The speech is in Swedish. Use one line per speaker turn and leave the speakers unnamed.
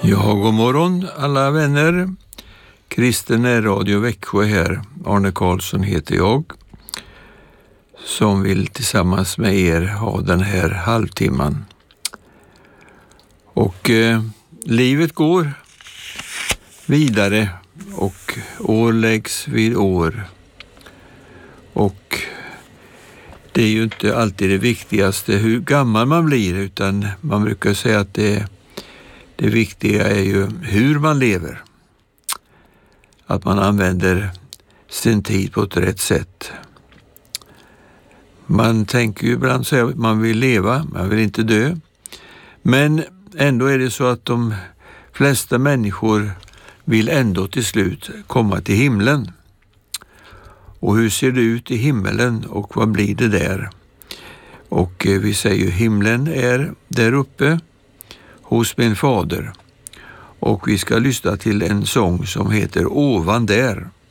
Ja, god morgon alla vänner. Kristen närradio Växjö här. Arne Karlsson heter jag, som vill tillsammans med er ha den här halvtimman. Och livet går vidare och år läggs vid år. Och det är ju inte alltid det viktigaste hur gammal man blir, utan man brukar säga att det viktiga är ju hur man lever. Att man använder sin tid på ett rätt sätt. Man tänker ju ibland så att man vill leva, man vill inte dö. Men ändå är det så att de flesta människor vill ändå till slut komma till himlen. Och hur ser det ut i himmelen och vad blir det där? Och vi säger ju himlen är där uppe hos min fader. Och vi ska lyssna till en sång som heter Ovan där.